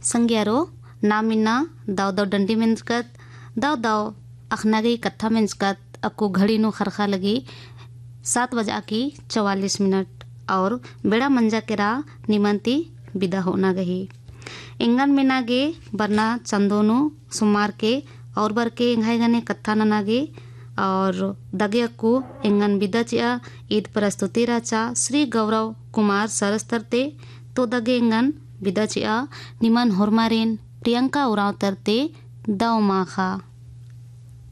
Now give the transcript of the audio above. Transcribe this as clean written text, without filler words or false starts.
संग्यारो नामिना दाव दाव डंडी मिंजकत दाव दाव अखना गई कत्था मिंजकत अक्को घड़ी नो खरखा लगी 7:44 और बेड़ा मंजा केरा निमंती विदा होना गही इंगन मिनागे बरना चंदोनो सुमार के और बर के इंघाई गने कत्था ननागे और दगे अक्को इंगन विदा चिया ईद प्रस्तुति राचा श्री गौरव कुमार सरस्तरते तो दगे इंगन विदा चिया निमन होरमारेन प्रियंका उराव तरते दाव माखा।